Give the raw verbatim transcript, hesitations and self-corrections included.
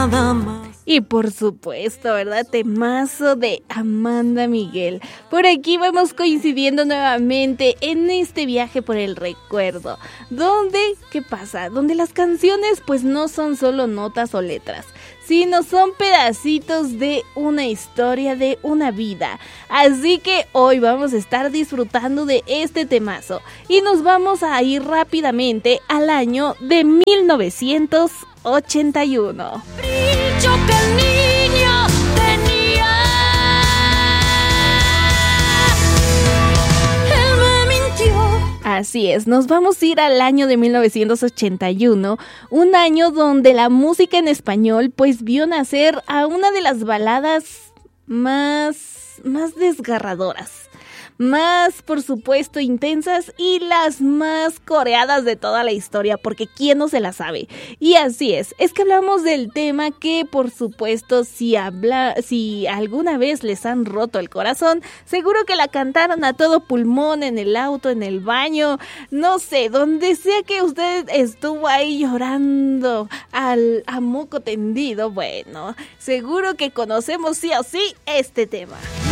nada más. Y por supuesto, ¿verdad? Temazo de Amanda Miguel. Por aquí vamos coincidiendo nuevamente en este viaje por el recuerdo. Donde, ¿qué pasa? Donde las canciones pues no son solo notas o letras, sino son pedacitos de una historia, de una vida. Así que hoy vamos a estar disfrutando de este temazo. Y nos vamos a ir rápidamente al año de mil novecientos ochenta y uno. Brillo que el niño tenía. Él me mintió. Así es, nos vamos a ir al año de mil novecientos ochenta y uno, un año donde la música en español pues vio nacer a una de las baladas más, más desgarradoras, más, por supuesto, intensas y las más coreadas de toda la historia, porque ¿quién no se la sabe? Y así es, es que hablamos del tema que, por supuesto, si habla, si alguna vez les han roto el corazón, seguro que la cantaron a todo pulmón en el auto, en el baño, no sé, donde sea que usted estuvo ahí llorando al, a moco tendido. Bueno, seguro que conocemos sí o sí este tema.